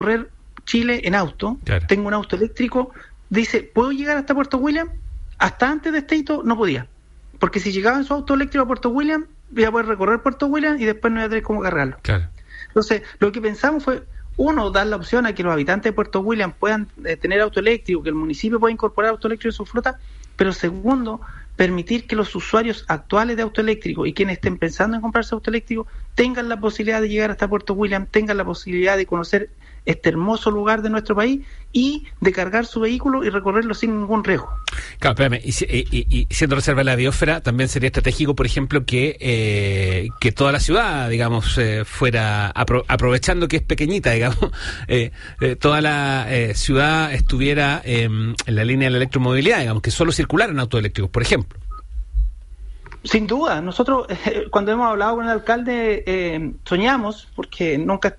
recorrer Chile en auto, claro, tengo un auto eléctrico, dice, ¿puedo llegar hasta Puerto William? Hasta antes de este hito no podía, porque si llegaba en su auto eléctrico a Puerto William, iba a poder recorrer Puerto William y después no iba a tener cómo cargarlo. claro. Entonces, lo que pensamos fue, uno, dar la opción a que los habitantes de Puerto William puedan tener auto eléctrico, que el municipio pueda incorporar auto eléctrico en su flota, pero segundo, permitir que los usuarios actuales de auto eléctrico y quienes estén pensando en comprarse auto eléctrico tengan la posibilidad de llegar hasta Puerto William, tengan la posibilidad de conocer este hermoso lugar de nuestro país y de cargar su vehículo y recorrerlo sin ningún riesgo. Claro, espérame, y siendo reserva de la biosfera, también sería estratégico, por ejemplo, que toda la ciudad, digamos, fuera, aprovechando que es pequeñita, digamos, toda la ciudad estuviera en la línea de la electromovilidad, digamos, que solo circularan autos eléctricos, por ejemplo. Sin duda, nosotros cuando hemos hablado con el alcalde soñamos, porque nunca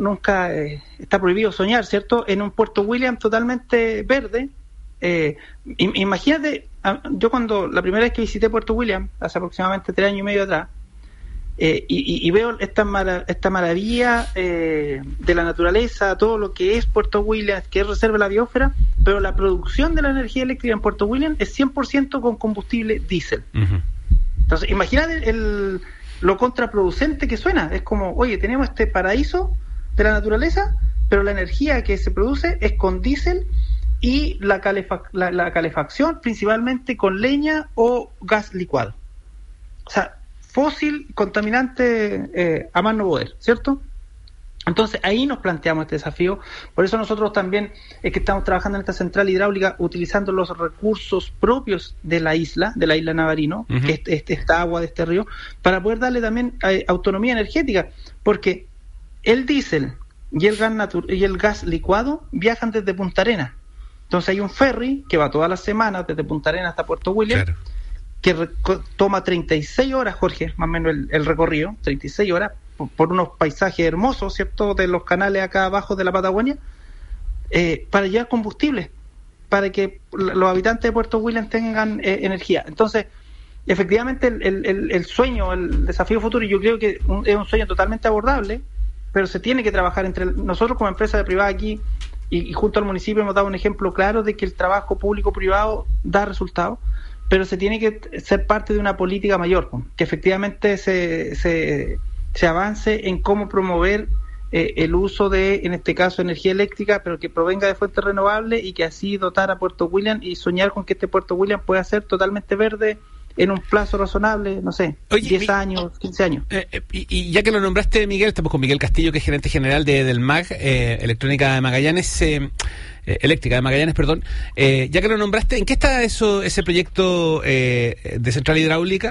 está prohibido soñar, ¿cierto?, en un Puerto William totalmente verde. Imagínate, yo cuando la primera vez que visité Puerto William, hace aproximadamente 3 años y medio atrás, y veo esta maravilla de la naturaleza, todo lo que es Puerto William, que es reserva de la biosfera, pero la producción de la energía eléctrica en Puerto William es 100% con combustible diésel. Uh-huh. Entonces, imagínate lo contraproducente que suena. Es como, oye, tenemos este paraíso de la naturaleza, pero la energía que se produce es con diésel y la calefacción principalmente con leña o gas licuado. O sea, fósil, contaminante a más no poder, ¿cierto? Entonces ahí nos planteamos este desafío. Por eso nosotros también es que estamos trabajando en esta central hidráulica utilizando los recursos propios de la isla Navarino, uh-huh, que es esta agua de este río, para poder darle también autonomía energética, porque el diésel y el gas licuado viajan desde Punta Arenas. Entonces hay un ferry que va todas las semanas desde Punta Arenas hasta Puerto William, claro, que toma 36 horas, Jorge, más o menos el recorrido, 36 horas, por unos paisajes hermosos, ¿cierto?, de los canales acá abajo de la Patagonia, para llevar combustible, para que los habitantes de Puerto William tengan energía. Entonces, efectivamente, el sueño, el desafío futuro, yo creo que es un sueño totalmente abordable, pero se tiene que trabajar entre nosotros como empresa privada aquí, y junto al municipio hemos dado un ejemplo claro de que el trabajo público-privado da resultados, pero se tiene que ser parte de una política mayor, que efectivamente se avance en cómo promover el uso de, en este caso, energía eléctrica, pero que provenga de fuentes renovables y que así dotar a Puerto William y soñar con que este Puerto William pueda ser totalmente verde en un plazo razonable, no sé, 10 años, 15 años. Y ya que lo nombraste, Miguel, estamos con Miguel Castillo, que es gerente general del MAG, Electrónica de Magallanes, Eléctrica de Magallanes, perdón. Ya que lo nombraste, ¿en qué está ese proyecto de central hidráulica?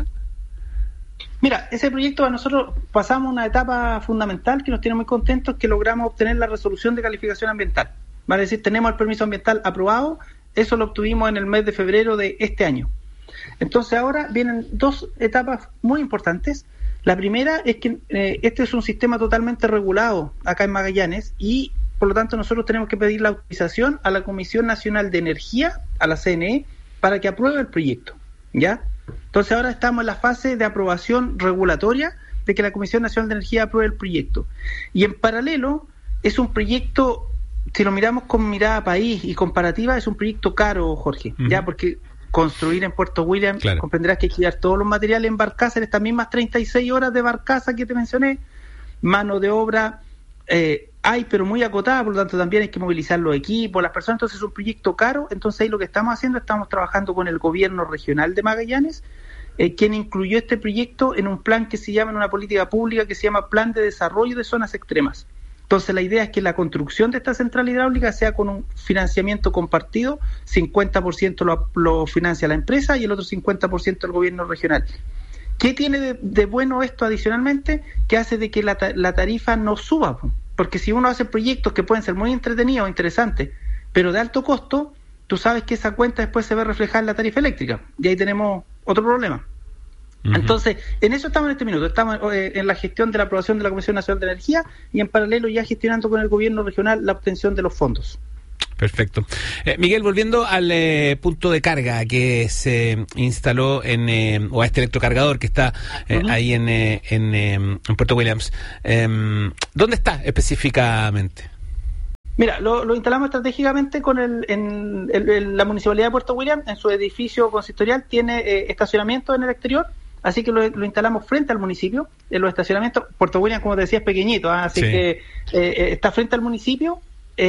Mira, ese proyecto a nosotros pasamos una etapa fundamental que nos tiene muy contentos, que logramos obtener la resolución de calificación ambiental. Vale decir, tenemos el permiso ambiental aprobado, eso lo obtuvimos en el mes de febrero de este año. Entonces ahora vienen 2 etapas muy importantes. La primera es que este es un sistema totalmente regulado acá en Magallanes y por lo tanto nosotros tenemos que pedir la autorización a la Comisión Nacional de Energía, a la CNE, para que apruebe el proyecto, ¿ya? Entonces ahora estamos en la fase de aprobación regulatoria de que la Comisión Nacional de Energía apruebe el proyecto. Y en paralelo es un proyecto, si lo miramos con mirada país y comparativa, es un proyecto caro, Jorge, uh-huh, ya, porque construir en Puerto William, claro, comprenderás que hay que llevar todos los materiales en barcaza, en estas mismas 36 horas de barcaza que te mencioné, mano de obra hay, pero muy acotada, por lo tanto también hay que movilizar los equipos, las personas. Entonces es un proyecto caro. Entonces ahí lo que estamos haciendo, estamos trabajando con el gobierno regional de Magallanes, quien incluyó este proyecto en un plan que se llama, en una política pública que se llama Plan de Desarrollo de Zonas Extremas. Entonces la idea es que la construcción de esta central hidráulica sea con un financiamiento compartido, 50% lo financia la empresa y el otro 50% el gobierno regional. ¿Qué tiene de bueno esto adicionalmente? Que hace de que la tarifa no suba, porque si uno hace proyectos que pueden ser muy entretenidos, interesantes, pero de alto costo, tú sabes que esa cuenta después se ve reflejada en la tarifa eléctrica, y ahí tenemos otro problema. Uh-huh. Entonces, en eso estamos en este minuto, estamos en la gestión de la aprobación de la Comisión Nacional de Energía y en paralelo ya gestionando con el gobierno regional la obtención de los fondos. Perfecto. Miguel, volviendo al punto de carga que se instaló o a este electrocargador que está uh-huh, ahí en Puerto Williams, ¿dónde está específicamente? Mira, lo instalamos estratégicamente con la Municipalidad de Puerto William. En su edificio consistorial tiene estacionamiento en el exterior, así que lo instalamos frente al municipio. En los estacionamientos, Puerto William, como te decía, es pequeñito, así que está frente al municipio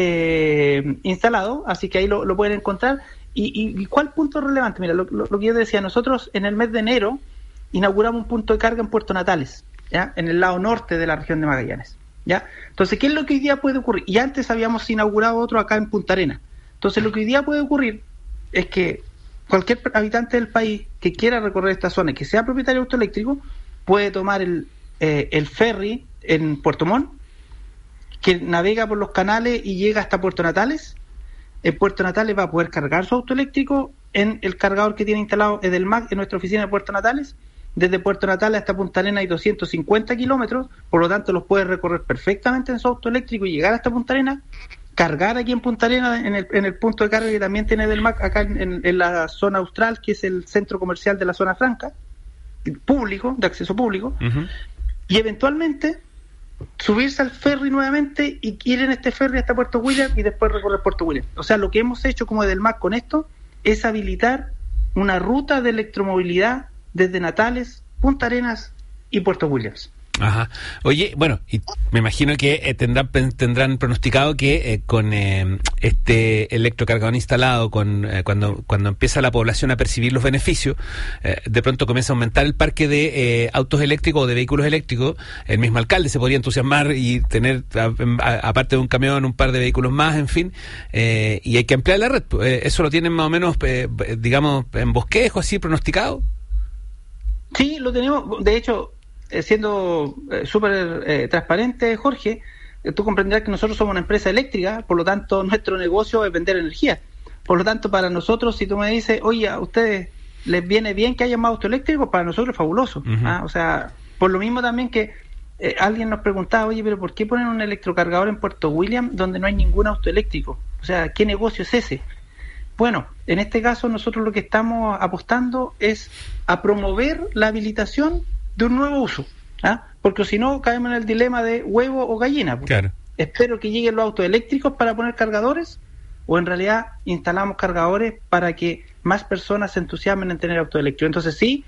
instalado, así que ahí lo pueden encontrar. ¿Y cuál punto relevante? Mira, lo que yo decía, nosotros en el mes de enero inauguramos un punto de carga en Puerto Natales, ¿ya? En el lado norte de la región de Magallanes, ¿ya? Entonces, ¿qué es lo que hoy día puede ocurrir? Y antes habíamos inaugurado otro acá en Punta Arenas. Entonces, lo que hoy día puede ocurrir es que cualquier habitante del país que quiera recorrer esta zona y que sea propietario de auto eléctrico puede tomar el ferry en Puerto Montt, que navega por los canales y llega hasta Puerto Natales. En Puerto Natales va a poder cargar su auto eléctrico en el cargador que tiene instalado Edelmac en nuestra oficina de Puerto Natales. Desde Puerto Natales hasta Punta Arenas hay 250 kilómetros, por lo tanto los puede recorrer perfectamente en su auto eléctrico y llegar hasta Punta Arenas, cargar aquí en Punta Arenas en el punto de carga que también tiene Edelmac acá en la zona austral, que es el centro comercial de la zona franca, público, de acceso público, y eventualmente subirse al ferry nuevamente y ir en este ferry hasta Puerto William y después recorrer Puerto William. O sea, lo que hemos hecho como Edelmac con esto es habilitar una ruta de electromovilidad desde Natales, Punta Arenas y Puerto Williams. Ajá. Oye, bueno, y me imagino que tendrán pronosticado que con este electrocargador instalado, cuando empieza la población a percibir los beneficios, de pronto comienza a aumentar el parque de autos eléctricos o de vehículos eléctricos. El mismo alcalde se podría entusiasmar y tener, aparte de un camión, un par de vehículos más, en fin, y hay que ampliar la red. ¿Eso lo tienen más o menos, digamos, en bosquejo, así, pronosticado? Sí, lo tenemos. De hecho, siendo súper transparente, Jorge, tú comprenderás que nosotros somos una empresa eléctrica, por lo tanto nuestro negocio es vender energía. Por lo tanto, para nosotros, si tú me dices, oye, a ustedes les viene bien que haya más auto eléctrico, para nosotros es fabuloso. O sea, por lo mismo también que alguien nos preguntaba, oye, pero ¿por qué ponen un electrocargador en Puerto William donde no hay ningún auto eléctrico? O sea, ¿qué negocio es ese? Bueno, en este caso nosotros lo que estamos apostando es a promover la habilitación de un nuevo uso, porque si no caemos en el dilema de huevo o gallina. Pues. Claro. Espero que lleguen los autos eléctricos para poner cargadores, o en realidad instalamos cargadores para que más personas se entusiasmen en tener auto eléctrico. Entonces sí,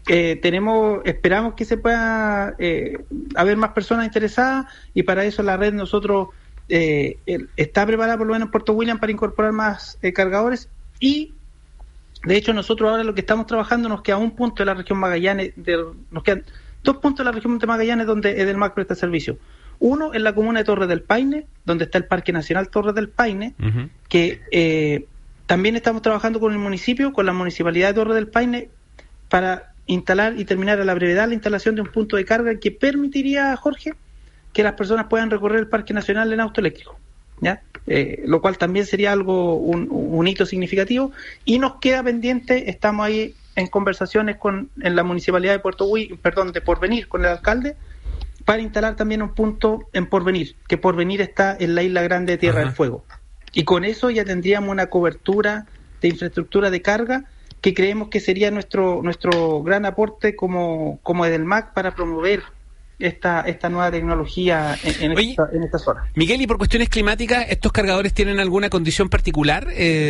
esperamos que se pueda haber más personas interesadas, y para eso la red nosotros está preparada por lo menos en Puerto William para incorporar más cargadores. Y de hecho nosotros ahora lo que estamos trabajando, nos queda un punto de la región Magallanes, nos quedan 2 puntos de la región de Magallanes donde Edelmac presta servicio. Uno en la comuna de Torres del Paine, donde está el Parque Nacional Torres del Paine, que también estamos trabajando con el municipio, con la Municipalidad de Torres del Paine, para instalar y terminar a la brevedad la instalación de un punto de carga que permitiría, Jorge, que las personas puedan recorrer el Parque Nacional en auto eléctrico, ¿ya? Lo cual también sería algo, un hito significativo, y nos queda pendiente, estamos ahí en conversaciones en la Municipalidad de de Porvenir, con el alcalde, para instalar también un punto en Porvenir, que Porvenir está en la Isla Grande de Tierra del Fuego, y con eso ya tendríamos una cobertura de infraestructura de carga que creemos que sería nuestro gran aporte como Edelmac para promover esta nueva tecnología en esta zona. Miguel, y por cuestiones climáticas, ¿estos cargadores tienen alguna condición particular?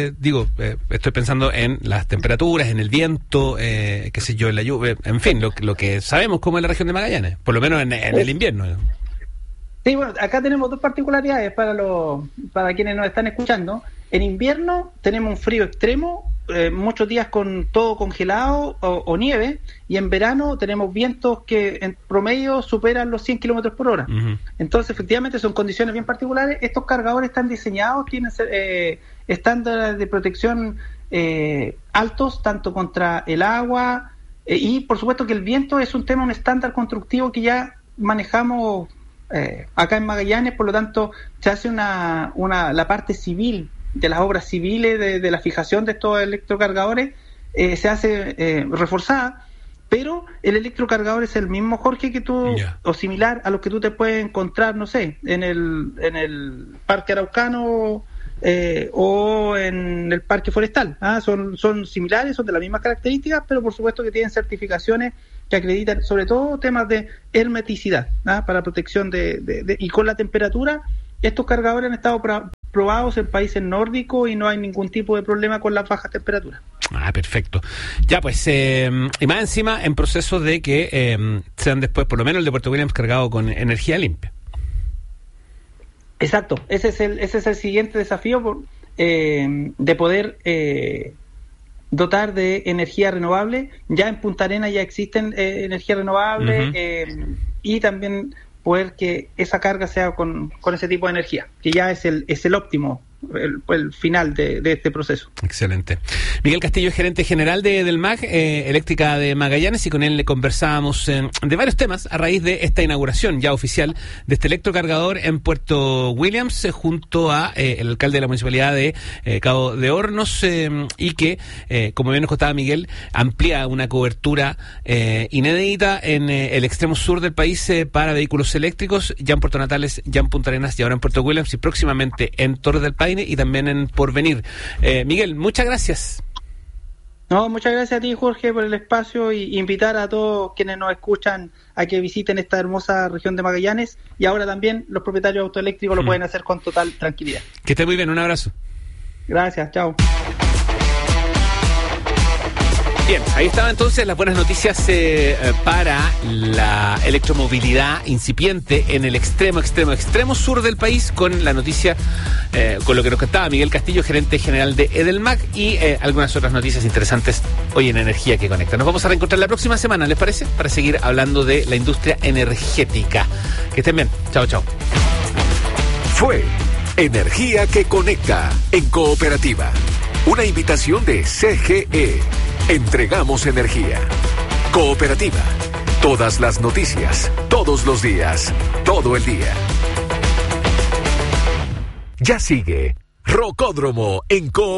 Estoy pensando en las temperaturas, en el viento, qué sé yo, en la lluvia, en fin, lo que sabemos como es la región de Magallanes, por lo menos en el invierno. Sí, bueno, acá tenemos 2 particularidades para quienes nos están escuchando. En invierno tenemos un frío extremo, muchos días con todo congelado o nieve, y en verano tenemos vientos que en promedio superan los 100 kilómetros por hora. Entonces, efectivamente, son condiciones bien particulares. Estos cargadores están diseñados, tienen estándares de protección altos, tanto contra el agua, y por supuesto que el viento es un estándar constructivo que ya manejamos acá en Magallanes. Por lo tanto, se hace la parte civil de las obras civiles de la fijación de estos electrocargadores, se hace reforzada, pero el electrocargador es el mismo, Jorge, que tú, o similar a los que tú te puedes encontrar, no sé, en el Parque Araucano o en el Parque Forestal. Son similares, son de las mismas características, pero por supuesto que tienen certificaciones que acreditan sobre todo temas de hermeticidad, para protección y con la temperatura estos cargadores han estado probados en países nórdicos y no hay ningún tipo de problema con las bajas temperaturas. Perfecto. Ya, pues, y más encima en proceso de que sean después, por lo menos el de Puerto Williams, cargado con energía limpia. Exacto, ese es el siguiente desafío de poder dotar de energía renovable. Ya en Punta Arenas ya existen energía renovable, y también poder que esa carga sea con ese tipo de energía, que ya es el óptimo, el final de este proceso. Excelente. Miguel Castillo es gerente general del MAG, Eléctrica de Magallanes, y con él le conversábamos de varios temas a raíz de esta inauguración ya oficial de este electrocargador en Puerto Williams, junto a el alcalde de la municipalidad de Cabo de Hornos, y que, como bien nos contaba Miguel, amplía una cobertura inédita en el extremo sur del país para vehículos eléctricos, ya en Puerto Natales, ya en Punta Arenas y ahora en Puerto Williams, y próximamente en Torres del Paine y también en Porvenir. Miguel, muchas gracias. No, muchas gracias a ti, Jorge, por el espacio, y invitar a todos quienes nos escuchan a que visiten esta hermosa región de Magallanes, y ahora también los propietarios de autoeléctricos lo pueden hacer con total tranquilidad. Que esté muy bien, un abrazo. Gracias, chao. Bien, ahí estaban entonces las buenas noticias para la electromovilidad incipiente en el extremo sur del país, con la noticia, con lo que nos contaba Miguel Castillo, gerente general de Edelmac, y algunas otras noticias interesantes hoy en Energía que Conecta. Nos vamos a reencontrar la próxima semana, ¿les parece? Para seguir hablando de la industria energética. Que estén bien. Chao, chao. Fue Energía que Conecta en Cooperativa. Una invitación de CGE. Entregamos energía. Cooperativa. Todas las noticias, todos los días, todo el día. Ya sigue Rocódromo en Cooperativa.